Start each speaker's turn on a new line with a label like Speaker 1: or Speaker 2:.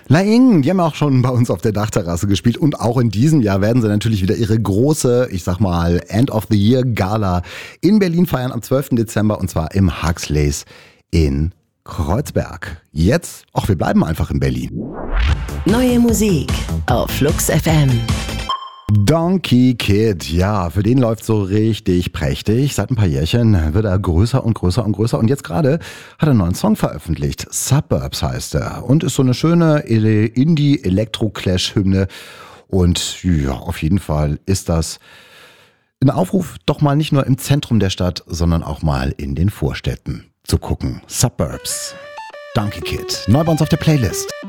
Speaker 1: Laing, die haben auch schon bei uns auf der Dachterrasse gespielt und auch in diesem Jahr werden sie natürlich wieder ihre große, ich sag mal, End of the Year Gala in Berlin feiern am 12. Dezember und zwar im Huxleys in Kreuzberg. Jetzt, wir bleiben einfach in Berlin.
Speaker 2: Neue Musik auf Flux FM.
Speaker 1: Donkey Kid, ja, für den läuft so richtig prächtig. Seit ein paar Jährchen wird er größer und größer und größer. Und jetzt gerade hat er einen neuen Song veröffentlicht. Suburbs heißt er. Und ist so eine schöne Indie-Elektro-Clash-Hymne. Und ja, auf jeden Fall ist das ein Aufruf, doch mal nicht nur im Zentrum der Stadt, sondern auch mal in den Vorstädten zu gucken. Suburbs, Donkey Kid, neu bei uns auf der Playlist.